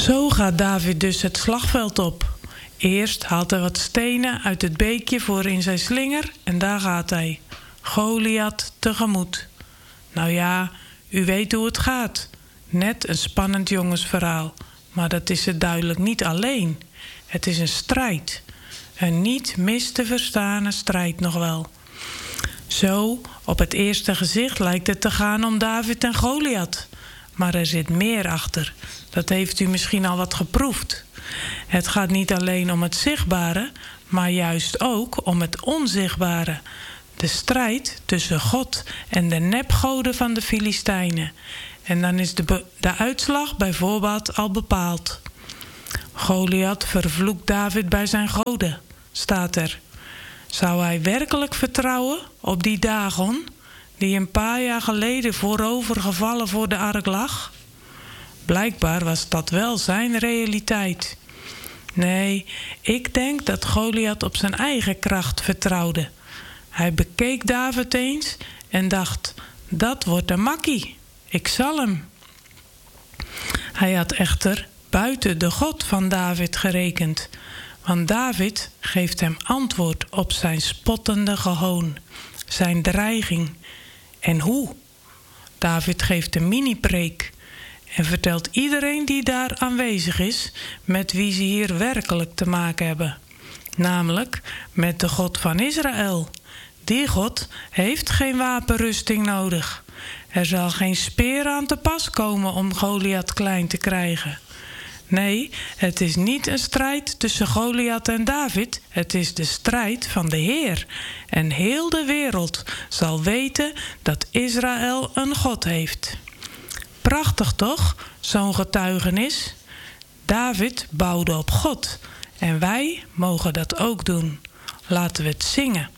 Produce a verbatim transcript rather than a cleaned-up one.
Zo gaat David dus het slagveld op. Eerst haalt hij wat stenen uit het beekje voor in zijn slinger en daar gaat hij. Goliath tegemoet. Nou ja, u weet hoe het gaat. Net een spannend jongensverhaal. Maar dat is het duidelijk niet alleen. Het is een strijd. Een niet mis te verstane strijd nog wel. Zo, op het eerste gezicht lijkt het te gaan om David en Goliath. Maar er zit meer achter. Dat heeft u misschien al wat geproefd. Het gaat niet alleen om het zichtbare, maar juist ook om het onzichtbare. De strijd tussen God en de nepgoden van de Filistijnen. En dan is de, be- de uitslag bijvoorbeeld al bepaald. Goliath vervloekt David bij zijn goden, staat er. Zou hij werkelijk vertrouwen op die Dagon, die een paar jaar geleden voorovergevallen voor de ark lag? Blijkbaar was dat wel zijn realiteit. Nee, ik denk dat Goliath op zijn eigen kracht vertrouwde. Hij bekeek David eens en dacht, dat wordt een makkie. Ik zal hem. Hij had echter buiten de God van David gerekend. Want David geeft hem antwoord op zijn spottende gehoon. Zijn dreiging. En hoe? David geeft een mini-preek. En vertelt iedereen die daar aanwezig is met wie ze hier werkelijk te maken hebben. Namelijk met de God van Israël. Die God heeft geen wapenrusting nodig. Er zal geen speer aan te pas komen om Goliath klein te krijgen. Nee, het is niet een strijd tussen Goliath en David. Het is de strijd van de Heer. En heel de wereld zal weten dat Israël een God heeft. Prachtig toch, zo'n getuigenis? David bouwde op God. En wij mogen dat ook doen. Laten we het zingen.